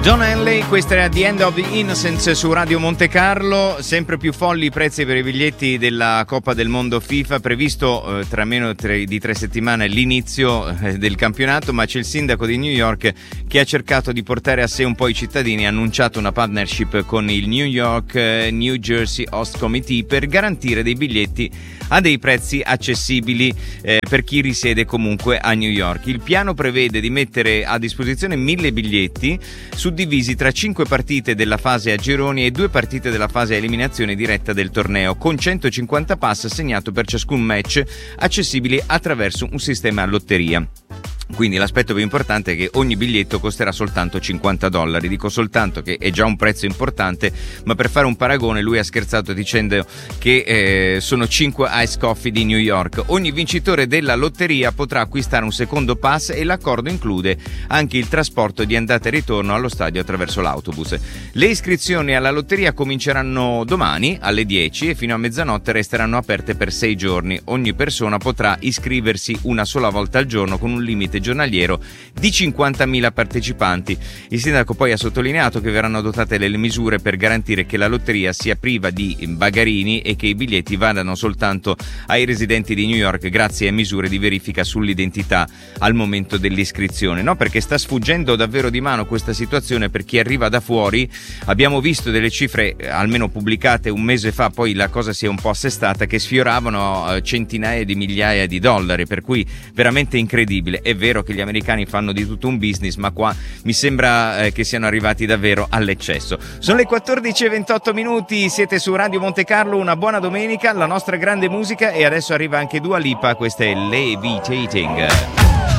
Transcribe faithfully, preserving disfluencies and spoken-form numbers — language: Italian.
John Henley, questa era The End of the Innocence su Radio Monte Carlo. Sempre più folli i prezzi per i biglietti della Coppa del Mondo FIFA, previsto eh, tra meno tre, di tre settimane l'inizio eh, del campionato, ma c'è il sindaco di New York che ha cercato di portare a sé un po' i cittadini, ha annunciato una partnership con il New York eh, New Jersey Host Committee per garantire dei biglietti a dei prezzi accessibili eh, per chi risiede comunque a New York. Il piano prevede di mettere a disposizione mille biglietti suddivisi tra cinque partite della fase a gironi e due partite della fase a eliminazione diretta del torneo, con centocinquanta pass assegnato per ciascun match, accessibili attraverso un sistema a lotteria. Quindi l'aspetto più importante è che ogni biglietto costerà soltanto cinquanta dollari. Dico soltanto che è già un prezzo importante, ma per fare un paragone lui ha scherzato dicendo che eh, sono cinque Ice Coffee di New York. Ogni vincitore della lotteria potrà acquistare un secondo pass e l'accordo include anche il trasporto di andata e ritorno allo stadio attraverso l'autobus. Le iscrizioni alla lotteria cominceranno domani alle dieci e fino a mezzanotte resteranno aperte per sei giorni. Ogni persona potrà iscriversi una sola volta al giorno con un limite giornaliero di cinquantamila partecipanti. Il sindaco poi ha sottolineato che verranno adottate le misure per garantire che la lotteria sia priva di bagarini e che i biglietti vadano soltanto ai residenti di New York grazie a misure di verifica sull'identità al momento dell'iscrizione, no? Perché sta sfuggendo davvero di mano questa situazione per chi arriva da fuori. Abbiamo visto delle cifre almeno pubblicate un mese fa, poi la cosa si è un po' assestata, che sfioravano centinaia di migliaia di dollari, per cui veramente incredibile. È vero che gli americani fanno di tutto un business, ma qua mi sembra eh, che siano arrivati davvero all'eccesso. Sono le quattordici e ventotto minuti, siete su Radio Monte Carlo, una buona domenica, la nostra grande musica, e adesso arriva anche Dua Lipa, questa è Levitating.